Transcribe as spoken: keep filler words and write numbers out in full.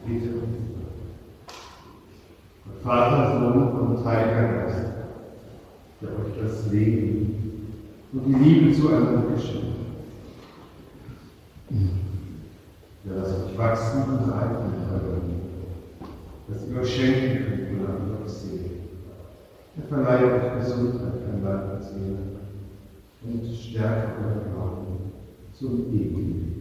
Bitte. Vater, Sohn und Heiliger Geist, der euch das Leben und die Liebe zueinander geschenkt hat. Der lasst euch wachsen und reifen in eurer Liebe, dass ihr euch schenken könnt und an euch Seele. Er verleiht euch Gesundheit an Leib und Seele und stärkt euren Glauben zum ewigen Leben.